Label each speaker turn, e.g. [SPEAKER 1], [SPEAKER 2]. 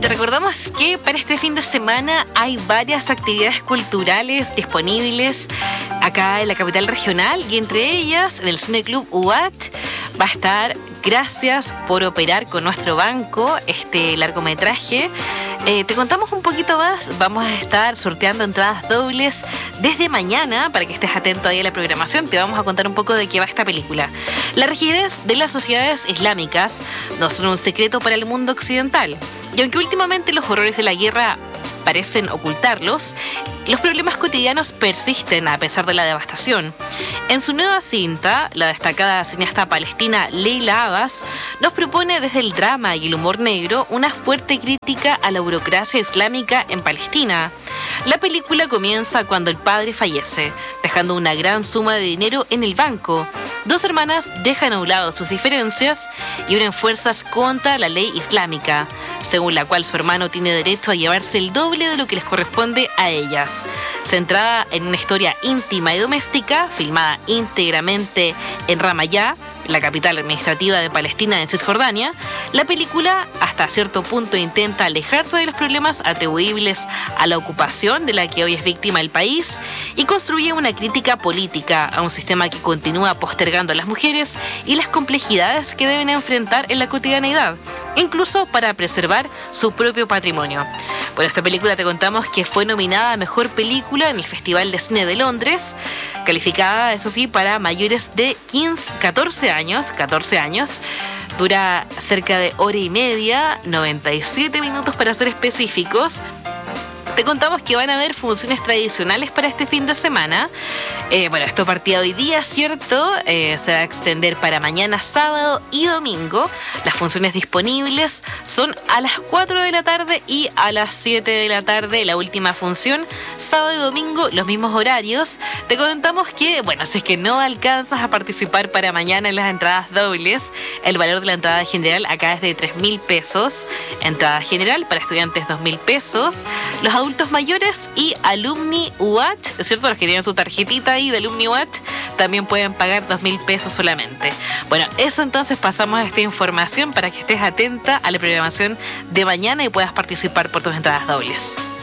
[SPEAKER 1] te recordamos que para este fin de semana hay varias actividades culturales disponibles acá en la capital regional y entre ellas en el Cine Club UAT va a estar Gracias por operar con nuestro banco, este largometraje. Te contamos un poquito más, vamos a estar sorteando entradas dobles desde mañana para que estés atento ahí a la programación. Te vamos a contar un poco de qué va esta película. La rigidez de las sociedades islámicas no son un secreto para el mundo occidental. Y aunque últimamente los horrores de la guerra parecen ocultarlos, los problemas cotidianos persisten a pesar de la devastación. En su nueva cinta, la destacada cineasta palestina Leila Abbas nos propone desde el drama y el humor negro una fuerte crítica a la burocracia islámica en Palestina. La película comienza cuando el padre fallece, dejando una gran suma de dinero en el banco. Dos hermanas dejan a un lado sus diferencias y unen fuerzas contra la ley islámica, según la cual su hermano tiene derecho a llevarse el doble de lo que les corresponde a ellas. Centrada en una historia íntima y doméstica, filmada íntegramente en Ramallah, la capital administrativa de Palestina en Cisjordania, la película hasta cierto punto intenta alejarse de los problemas atribuibles a la ocupación de la que hoy es víctima el país y construye una crítica política a un sistema que continúa postergando a las mujeres y las complejidades que deben enfrentar en la cotidianeidad, incluso para preservar su propio patrimonio. Por esta película te contamos que fue nominada a Mejor Película en el Festival de Cine de Londres, calificada, eso sí, para mayores de 14 años. Dura cerca de hora y media, 97 minutos para ser específicos. Te contamos que van a haber funciones tradicionales para este fin de semana. Esto partía hoy día, ¿cierto? Se va a extender para mañana, sábado y domingo. Las funciones disponibles son a las 4 de la tarde y a las 7 de la tarde. La última función, sábado y domingo, los mismos horarios. Te contamos que, si es que no alcanzas a participar para mañana en las entradas dobles, el valor de la entrada general acá es de 3.000 pesos. Entrada general para estudiantes 2.000 pesos. Los adultos mayores y alumni UAT, ¿es cierto? Los que tienen su tarjetita ahí de alumni UAT, también pueden pagar 2.000 pesos solamente. Eso entonces pasamos a esta información para que estés atenta a la programación de mañana y puedas participar por tus entradas dobles.